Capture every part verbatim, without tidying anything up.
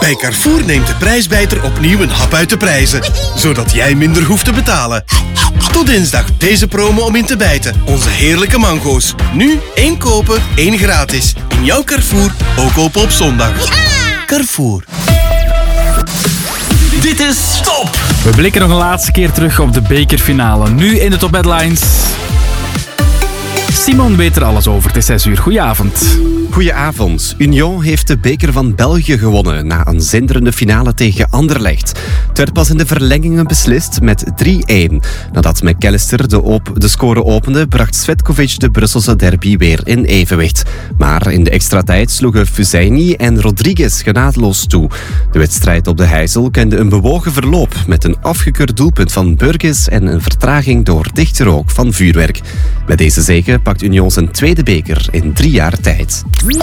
Bij Carrefour neemt de prijsbijter opnieuw een hap uit de prijzen, zodat jij minder hoeft te betalen. Tot dinsdag deze promo om in te bijten. Onze heerlijke mango's. Nu één kopen, één gratis. In jouw Carrefour, ook open op zondag. Carrefour. Dit is Top! We blikken nog een laatste keer terug op de bekerfinale. Nu in de Top Headlines. Simon weet er alles over. Het is zes uur. Goedenavond. Goedenavond. Union heeft de beker van België gewonnen na een zinderende finale tegen Anderlecht. Het werd pas in de verlengingen beslist met drie-één. Nadat McAllister de, op- de score opende, bracht Svetkovic de Brusselse derby weer in evenwicht. Maar in de extra tijd sloegen Fusaini en Rodriguez genadeloos toe. De wedstrijd op de Heysel kende een bewogen verloop met een afgekeurd doelpunt van Burgess en een vertraging door dichte rook van vuurwerk. Met deze zege pakt Union zijn tweede beker in drie jaar tijd.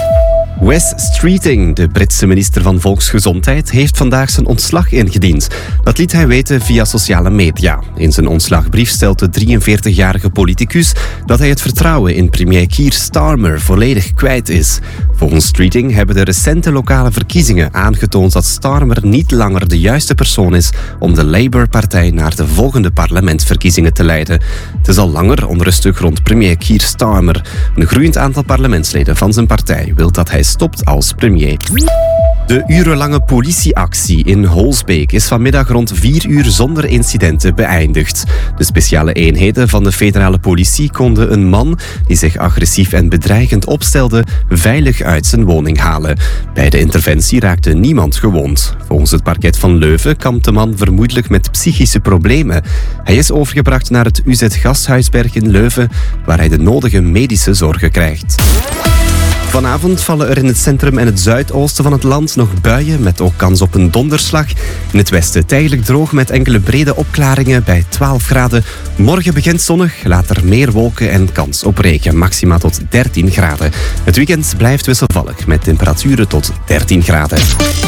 Wes Streeting, de Britse minister van Volksgezondheid, heeft vandaag zijn ontslag ingediend. Dat liet hij weten via sociale media. In zijn ontslagbrief stelt de drieënveertigjarige politicus dat hij het vertrouwen in premier Keir Starmer volledig kwijt is. Volgens Streeting hebben de recente lokale verkiezingen aangetoond dat Starmer niet langer de juiste persoon is om de Labour-partij naar de volgende parlementsverkiezingen te leiden. Het is al langer onrustig rond premier Keir Starmer. Een groeiend aantal parlementsleden van zijn partij wil dat hij stopt als premier. De urenlange politieactie in Holsbeek is vanmiddag rond vier uur zonder incidenten beëindigd. De speciale eenheden van de federale politie konden een man die zich agressief en bedreigend opstelde veilig uit zijn woning halen. Bij de interventie raakte niemand gewond. Volgens het parket van Leuven kampt de man vermoedelijk met psychische problemen. Hij is overgebracht naar het U Z Gasthuisberg in Leuven, waar hij de nodige medische zorgen krijgt. Vanavond vallen er in het centrum en het zuidoosten van het land nog buien met ook kans op een donderslag. In het westen tijdelijk droog met enkele brede opklaringen bij twaalf graden. Morgen begint zonnig, later meer wolken en kans op regen, maxima tot dertien graden. Het weekend blijft wisselvallig met temperaturen tot dertien graden.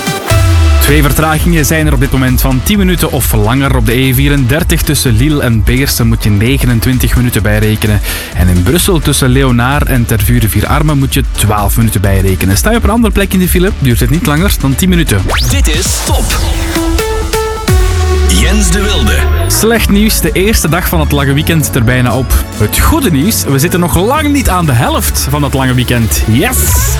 Twee vertragingen zijn er op dit moment van tien minuten of langer. Op de E vierendertig tussen Lille en Beersen moet je negenentwintig minuten bijrekenen. En in Brussel tussen Leonard en Tervuren-Vier-Armen moet je twaalf minuten bijrekenen. Sta je op een andere plek in de file, duurt het niet langer dan tien minuten. Dit is Top! Jens de Wilde. Slecht nieuws, de eerste dag van het lange weekend zit er bijna op. Het goede nieuws, we zitten nog lang niet aan de helft van het lange weekend. Yes!